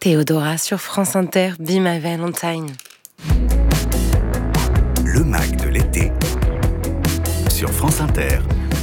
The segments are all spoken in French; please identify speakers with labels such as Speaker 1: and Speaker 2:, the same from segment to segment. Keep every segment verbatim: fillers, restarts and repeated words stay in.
Speaker 1: Théodora sur France Inter, Be My Valentine.
Speaker 2: Le Mag de l'été sur France Inter.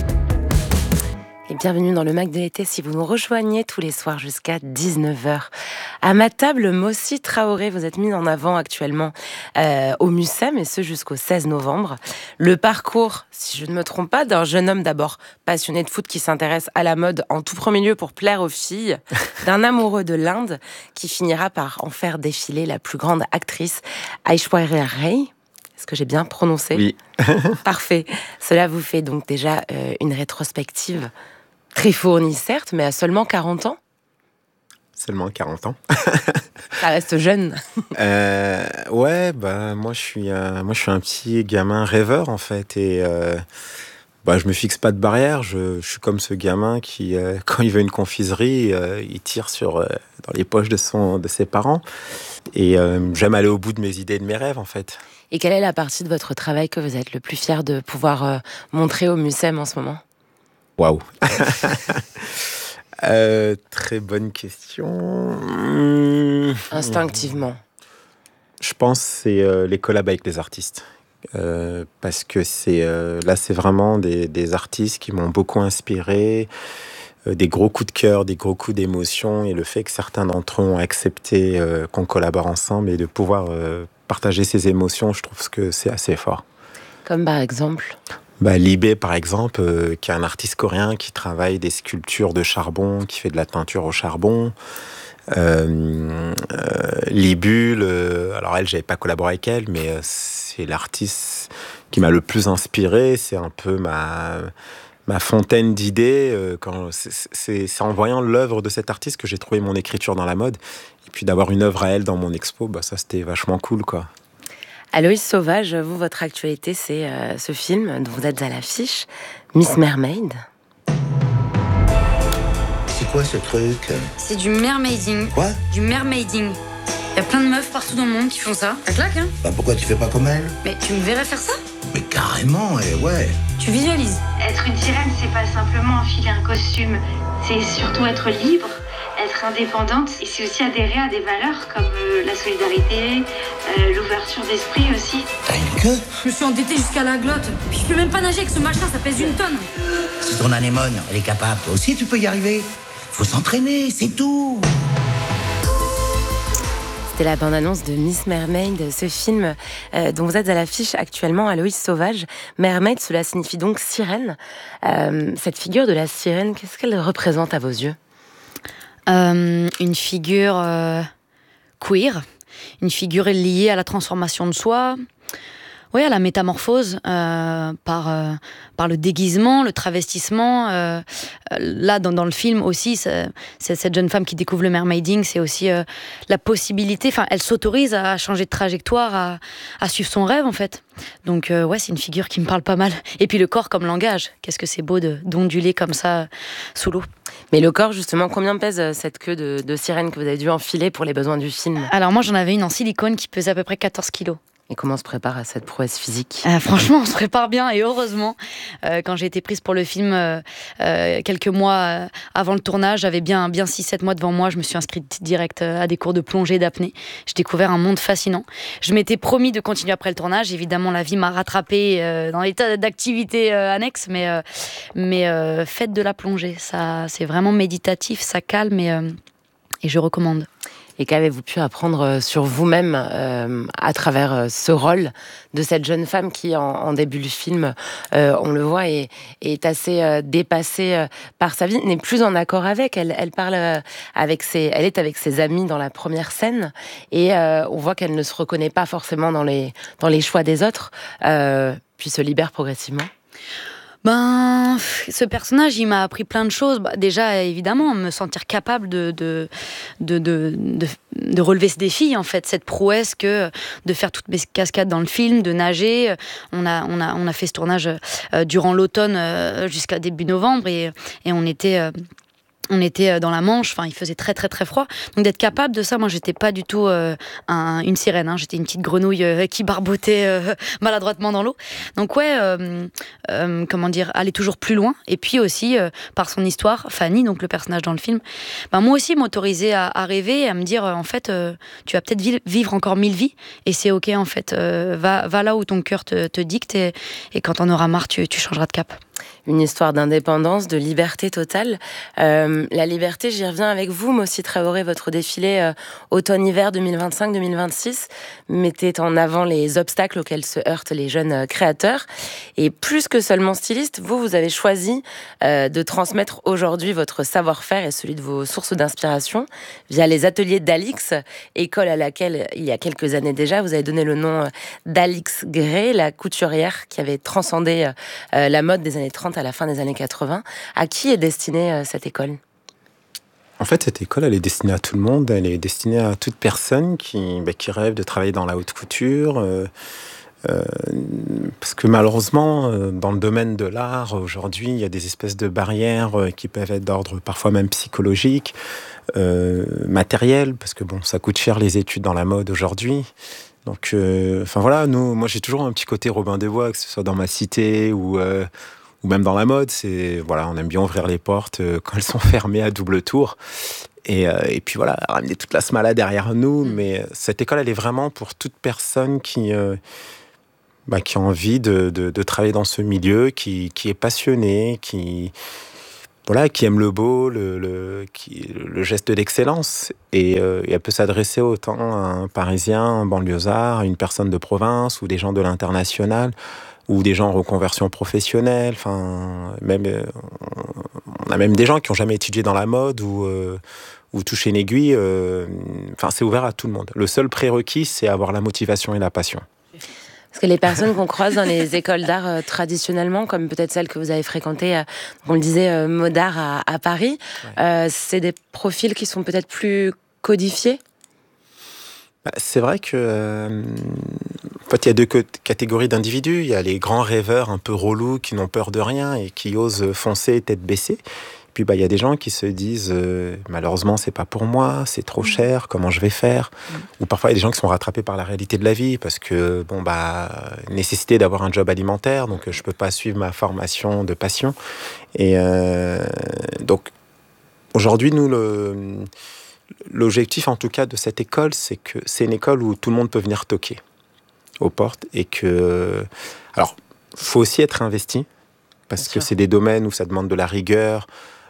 Speaker 1: Et bienvenue dans le Mag de l'été si vous nous rejoignez tous les soirs jusqu'à dix-neuf heures. À ma table, Mossi Traoré, vous êtes mise en avant actuellement euh, au Mucem, et ce jusqu'au seize novembre. Le parcours, si je ne me trompe pas, d'un jeune homme d'abord passionné de foot qui s'intéresse à la mode en tout premier lieu pour plaire aux filles, d'un amoureux de l'Inde qui finira par en faire défiler la plus grande actrice, Aishwarya Rai. Est-ce que j'ai bien prononcé ?
Speaker 3: Oui.
Speaker 1: Parfait. Cela vous fait donc déjà euh, une rétrospective très fournie, certes, mais à seulement quarante ans ?
Speaker 3: Seulement quarante ans.
Speaker 1: Ça reste jeune.
Speaker 3: euh, ouais, bah, moi, je suis, euh, moi, je suis un petit gamin rêveur, en fait. Et euh, bah, je me fixe pas de barrière. Je, je suis comme ce gamin qui, euh, quand il veut une confiserie, euh, il tire sur, euh, dans les poches de, son, de ses parents. Et euh, j'aime aller au bout de mes idées et de mes rêves, en fait.
Speaker 1: Et quelle est la partie de votre travail que vous êtes le plus fier de pouvoir euh, montrer au Mucem en ce moment ?
Speaker 3: Waouh. euh, Très bonne question. Mmh.
Speaker 1: Instinctivement.
Speaker 3: Je pense que c'est euh, les collabs avec les artistes. Euh, parce que c'est, euh, là, c'est vraiment des, des artistes qui m'ont beaucoup inspiré. Euh, des gros coups de cœur, des gros coups d'émotion. Et le fait que certains d'entre eux ont accepté euh, qu'on collabore ensemble et de pouvoir euh, partager ces émotions, je trouve que c'est assez fort.
Speaker 1: Comme par exemple ?
Speaker 3: Bah, Libé, par exemple, euh, qui est un artiste coréen qui travaille des sculptures de charbon, qui fait de la peinture au charbon. Euh, euh, Libule, euh, alors elle, j'avais pas collaboré avec elle, mais euh, c'est l'artiste qui m'a le plus inspiré. C'est un peu ma, ma fontaine d'idées. Euh, quand, c'est, c'est, c'est en voyant l'œuvre de cet artiste que j'ai trouvé mon écriture dans la mode. Et puis d'avoir une œuvre à elle dans mon expo, bah, ça c'était vachement cool, quoi.
Speaker 1: Aloïs Sauvage, vous, votre actualité, c'est euh, ce film dont vous êtes à l'affiche, Miss Mermaid.
Speaker 4: C'est quoi ce truc ?
Speaker 5: C'est du mermaiding.
Speaker 4: Quoi ?
Speaker 5: Du mermaiding. Il y a plein de meufs partout dans le monde qui font ça. Ça claque, hein ?
Speaker 4: Bah pourquoi tu fais pas comme elle ?
Speaker 5: Mais tu me verrais faire ça ?
Speaker 4: Mais carrément, et ouais.
Speaker 5: Tu visualises.
Speaker 6: Être une sirène, c'est pas simplement enfiler un costume. C'est surtout être libre, être indépendante. Et c'est aussi adhérer à des valeurs comme euh, la solidarité, euh, l'ouverture d'esprit aussi.
Speaker 4: T'as une queue ?
Speaker 5: Je me suis endettée jusqu'à la glotte. Puis je peux même pas nager avec ce machin, ça pèse une tonne.
Speaker 4: C'est ton anémone, elle est capable. Toi aussi, tu peux y arriver. Faut s'entraîner, c'est tout.
Speaker 1: C'était la bande-annonce de Miss Mermaid, ce film euh, dont vous êtes à l'affiche actuellement, Aloïs Sauvage. Mermaid, cela signifie donc sirène. Euh, cette figure de la sirène, qu'est-ce qu'elle représente à vos yeux ?
Speaker 5: Euh, une figure euh, queer, une figure liée à la transformation de soi, oui, à la métamorphose euh, par, euh, par le déguisement, le travestissement. Euh, là, dans, dans le film aussi, c'est, c'est cette jeune femme qui découvre le mermaiding, c'est aussi euh, la possibilité, enfin, elle s'autorise à changer de trajectoire, à, à suivre son rêve, en fait. Donc, euh, ouais, c'est une figure qui me parle pas mal. Et puis le corps comme langage. Qu'est-ce que c'est beau de, d'onduler comme ça sous l'eau.
Speaker 1: Mais le corps, justement, combien pèse cette queue de, de sirène que vous avez dû enfiler pour les besoins du film ?
Speaker 5: Alors moi, j'en avais une en silicone qui pesait à peu près quatorze kilos.
Speaker 1: Et comment on se prépare à cette prouesse physique ?
Speaker 5: euh, Franchement, on se prépare bien, et heureusement. Euh, quand j'ai été prise pour le film, euh, euh, quelques mois euh, avant le tournage, j'avais bien, bien six sept mois devant moi. Je me suis inscrite direct euh, à des cours de plongée et d'apnée. J'ai découvert un monde fascinant. Je m'étais promis de continuer après le tournage. Évidemment, la vie m'a rattrapée euh, dans les tas d'activités euh, annexes, mais, euh, mais euh, faites de la plongée. Ça, c'est vraiment méditatif, ça calme, et, euh, et je recommande.
Speaker 1: Et qu'avez-vous pu apprendre sur vous-même euh, à travers ce rôle de cette jeune femme qui, en, en début du film, euh, on le voit, est, est assez euh, dépassée euh, par sa vie, n'est plus en accord avec. Elle, elle parle euh, avec ses, elle est avec ses amis dans la première scène, et euh, on voit qu'elle ne se reconnaît pas forcément dans les dans les choix des autres, euh, puis se libère progressivement.
Speaker 5: Ben, ce personnage, il m'a appris plein de choses. Bah, déjà, évidemment, me sentir capable de, de, de, de, de, de relever ce défi, en fait, cette prouesse que de faire toutes mes cascades dans le film, de nager. On a, on a, on a fait ce tournage euh, durant l'automne euh, jusqu'à début novembre, et, et on était... Euh, On était dans la Manche, enfin il faisait très très très froid. Donc d'être capable de ça, moi j'étais pas du tout euh, un, une sirène, hein. J'étais une petite grenouille euh, qui barbotait euh, maladroitement dans l'eau. Donc ouais, euh, euh, comment dire, aller toujours plus loin. Et puis aussi euh, par son histoire, Fanny, donc le personnage dans le film, ben, moi aussi m'autoriser à, à rêver et à me dire euh, en fait euh, tu vas peut-être vivre encore mille vies et c'est ok en fait. Euh, va, va là où ton cœur te, te dicte et, et quand t'en auras marre, tu, tu changeras de cap.
Speaker 1: Une histoire d'indépendance, de liberté totale. Euh, la liberté, j'y reviens avec vous, Mossy Traoré, votre défilé euh, automne-hiver deux mille vingt-cinq deux mille vingt-six mettait en avant les obstacles auxquels se heurtent les jeunes euh, créateurs. Et plus que seulement styliste, vous, vous avez choisi euh, de transmettre aujourd'hui votre savoir-faire et celui de vos sources d'inspiration via les ateliers d'Alix, école à laquelle, il y a quelques années déjà, vous avez donné le nom euh, d'Alix Gray, la couturière qui avait transcendé euh, la mode des années trente à la fin des années quatre-vingts. À qui est destinée euh, cette école ?
Speaker 3: En fait, cette école, elle est destinée à tout le monde. Elle est destinée à toute personne qui, bah, qui rêve de travailler dans la haute couture. Euh, euh, parce que malheureusement, euh, dans le domaine de l'art, aujourd'hui, il y a des espèces de barrières euh, qui peuvent être d'ordre parfois même psychologique, euh, matériel, parce que bon, ça coûte cher les études dans la mode aujourd'hui. Donc, euh, enfin voilà, nous, moi j'ai toujours un petit côté Robin des Bois, que ce soit dans ma cité ou... Euh, ou même dans la mode, c'est voilà, on aime bien ouvrir les portes euh, quand elles sont fermées à double tour. Et, euh, et puis voilà, ramener toute la smala derrière nous. Mmh. Mais cette école, elle est vraiment pour toute personne qui, euh, bah, qui a envie de, de, de travailler dans ce milieu, qui, qui est passionné, qui, voilà, qui aime le beau, le, le, qui, le geste d'excellence. Et, euh, et elle peut s'adresser autant à un Parisien, un banlieusard, à une personne de province ou des gens de l'international, ou des gens en reconversion professionnelle, enfin, même, euh, on a même des gens qui n'ont jamais étudié dans la mode ou, euh, ou touché une aiguille, euh, enfin, c'est ouvert à tout le monde. Le seul prérequis, c'est avoir la motivation et la passion.
Speaker 1: Parce que les personnes qu'on croise dans les écoles d'art euh, traditionnellement, comme peut-être celles que vous avez fréquentées, euh, on le disait, euh, Modart à, à Paris, ouais. euh, c'est des profils qui sont peut-être plus codifiés ?
Speaker 3: Bah, c'est vrai que, euh, en fait, il y a deux catégories d'individus. Il y a les grands rêveurs un peu relous qui n'ont peur de rien et qui osent foncer tête baissée. Puis bah, il y a des gens qui se disent euh, malheureusement c'est pas pour moi, c'est trop cher, comment je vais faire ? Mmh. Ou parfois il y a des gens qui sont rattrapés par la réalité de la vie parce que bon bah nécessité d'avoir un job alimentaire, donc je peux pas suivre ma formation de passion. Et euh, donc aujourd'hui nous le L'objectif, en tout cas, de cette école, c'est que c'est une école où tout le monde peut venir toquer aux portes et que... Alors, il faut aussi être investi parce Bien que sûr. C'est des domaines où ça demande de la rigueur.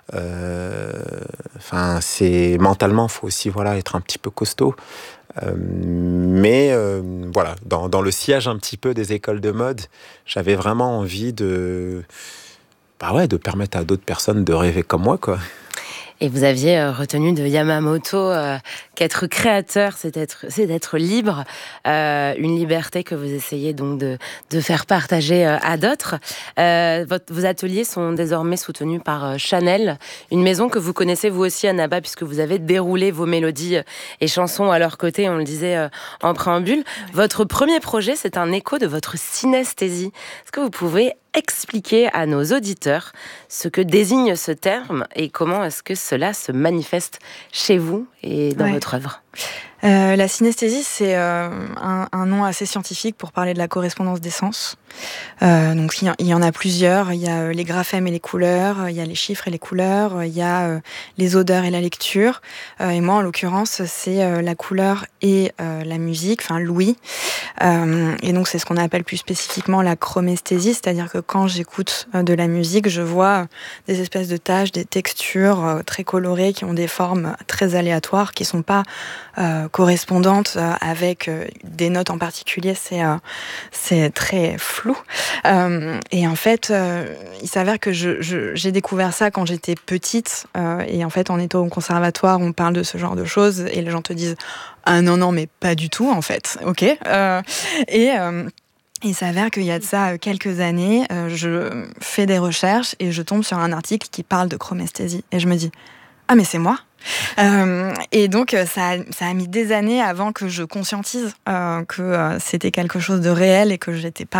Speaker 3: Euh, enfin, c'est... Mentalement, il faut aussi voilà, être un petit peu costaud. Euh, mais euh, voilà, dans, dans le sillage un petit peu des écoles de mode, j'avais vraiment envie de... Bah ouais, de permettre à d'autres personnes de rêver comme moi, quoi.
Speaker 1: Et vous aviez euh, retenu de Yamamoto euh, qu'être créateur, c'est être, c'est d'être libre, euh, une liberté que vous essayez donc de, de faire partager euh, à d'autres. Euh, votre, vos ateliers sont désormais soutenus par euh, Chanel, une maison que vous connaissez vous aussi, Annaba, puisque vous avez déroulé vos mélodies et chansons à leur côté, on le disait euh, en préambule. Oui. Votre premier projet, c'est un écho de votre synesthésie. Est-ce que vous pouvez expliquer à nos auditeurs ce que désigne ce terme et comment est-ce que cela se manifeste chez vous et dans ouais. votre œuvre ?
Speaker 7: Euh, la synesthésie, c'est euh, un, un nom assez scientifique pour parler de la correspondance des sens. Euh, donc il y, y en a plusieurs. Il y a les graphèmes et les couleurs, il y a les chiffres et les couleurs, il y a euh, les odeurs et la lecture. Euh, et moi, en l'occurrence, c'est euh, la couleur et euh, la musique, enfin l'ouïe. Euh, et donc c'est ce qu'on appelle plus spécifiquement la chromesthésie, c'est-à-dire que quand j'écoute euh, de la musique, je vois des espèces de taches, des textures euh, très colorées qui ont des formes très aléatoires, qui sont pas euh, correspondantes euh, avec euh, des notes en particulier. C'est euh, c'est très flou. Euh, et en fait, euh, il s'avère que je, je, j'ai découvert ça quand j'étais petite. Euh, et en fait, en étant au conservatoire, on parle de ce genre de choses et les gens te disent « Ah non, non, mais pas du tout, en fait. » Ok. Euh, et... Euh, Il s'avère qu'il y a de ça quelques années, euh, je fais des recherches et je tombe sur un article qui parle de chromesthésie. Et je me dis, ah mais c'est moi. Euh, et donc ça a, ça a mis des années avant que je conscientise euh, que euh, c'était quelque chose de réel et que j'étais pas euh,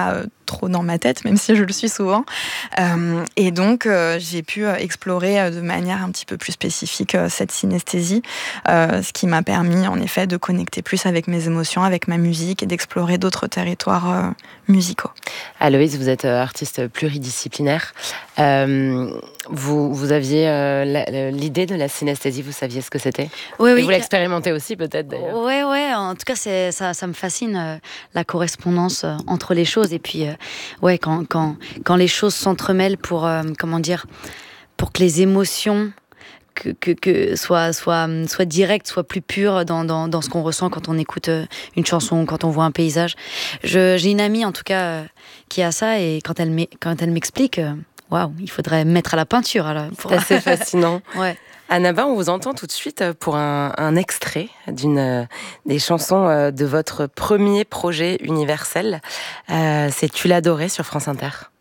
Speaker 7: trop dans ma tête, même si je le suis souvent. Euh, et donc, euh, j'ai pu explorer euh, de manière un petit peu plus spécifique euh, cette synesthésie, euh, ce qui m'a permis, en effet, de connecter plus avec mes émotions, avec ma musique et d'explorer d'autres territoires euh, musicaux.
Speaker 1: Aloïse, vous êtes euh, artiste pluridisciplinaire. Euh, vous, vous aviez euh, la, l'idée de la synesthésie, vous saviez ce que c'était ?
Speaker 5: Oui,
Speaker 1: et
Speaker 5: oui.
Speaker 1: Vous l'expérimentez aussi, peut-être, d'ailleurs.
Speaker 5: Ouais, ouais. En tout cas, c'est, ça, ça me fascine, euh, la correspondance euh, entre les choses. Et puis, euh, ouais, quand, quand, quand les choses s'entremêlent pour, euh, comment dire, pour que les émotions que, que, que soient, soient, soient directes, soient plus pures dans, dans, dans ce qu'on ressent quand on écoute une chanson, quand on voit un paysage. Je, j'ai une amie, en tout cas, euh, qui a ça. Et quand elle, quand elle m'explique, euh, waouh, il faudrait me mettre à la peinture. Alors, pour...
Speaker 1: C'est assez fascinant.
Speaker 5: Ouais.
Speaker 1: Annaba, on vous entend tout de suite pour un, un extrait d'une euh, des chansons euh, de votre premier projet universel. Euh, c'est Tu l'adorais sur France Inter.